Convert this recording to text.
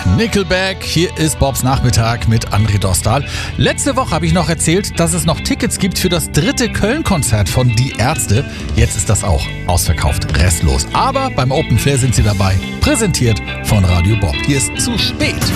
Nickelback. Hier ist Bobs Nachmittag mit André Dostal. Letzte Woche habe ich noch erzählt, dass es noch Tickets gibt für das 3. Köln-Konzert von Die Ärzte. Jetzt ist das auch ausverkauft, restlos. Aber beim Open Flair sind sie dabei. Präsentiert von Radio Bob. Hier ist Zu spät.